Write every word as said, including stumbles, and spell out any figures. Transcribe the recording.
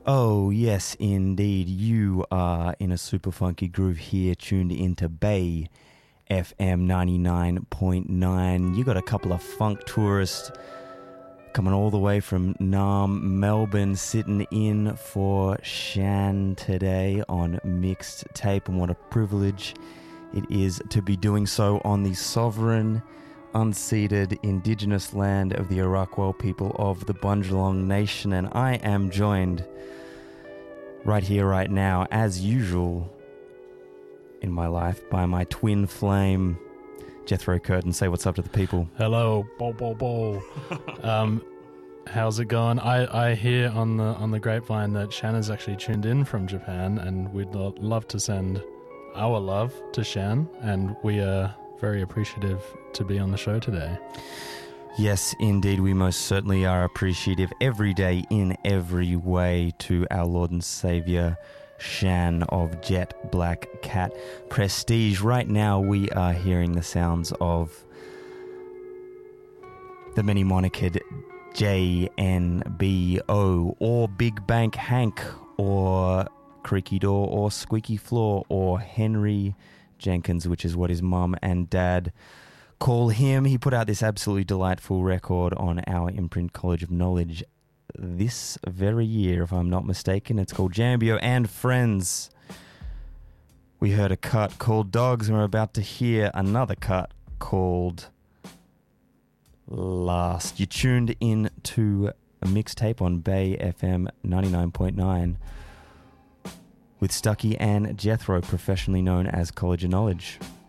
Oh, yes, indeed. You are in a super funky groove here, tuned into Bay F M ninety-nine point nine. You got a couple of funk tourists coming all the way from Nam, Melbourne, sitting in for Shan today on Mixed Tape, and what a privilege it is to be doing so on the sovereign, unceded indigenous land of the Arakwal people of the Bundjalung Nation. And I am joined right here, right now, as usual in my life, by my twin flame, Jethro Curtin. Say what's up to the people. Hello, bo bo bo. um, how's it going? I, I hear on the on the grapevine that Shanna's actually tuned in from Japan, and we'd lo- love to send our love to Shan, and we are very appreciative to be on the show today. Yes, indeed, we most certainly are appreciative every day in every way to our Lord and Saviour, Shan of Jet Black Cat Prestige. Right now we are hearing the sounds of the many monikered J N B O, or Big Bank Hank, or Creaky Door, or Squeaky Floor, or Henry Jenkins, which is what his mum and dad call him. He put out this absolutely delightful record on our Imprint College of Knowledge this very year, if I'm not mistaken. It's called Jambio and Friends. We heard a cut called Dogs, and we're about to hear another cut called Last. You tuned in to a mixtape on Bay F M ninety-nine point nine with Stucky and Jethro, professionally known as College of Knowledge.